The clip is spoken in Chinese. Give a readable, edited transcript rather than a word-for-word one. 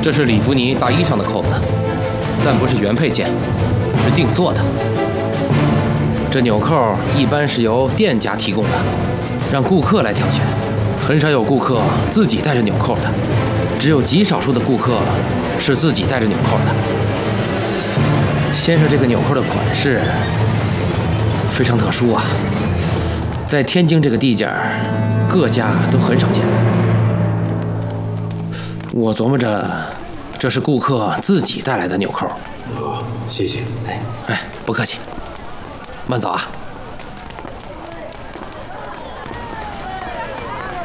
这是里弗尼大衣上的扣子，但不是原配件，是定做的。这纽扣一般是由店家提供的，让顾客来挑选，很少有顾客自己带着纽扣的，只有极少数的顾客是自己带着纽扣的。先生，这个纽扣的款式非常特殊啊，在天津这个地界儿，各家都很少见。我琢磨着，这是顾客自己带来的纽扣。 谢谢。 哎，不客气。慢走啊。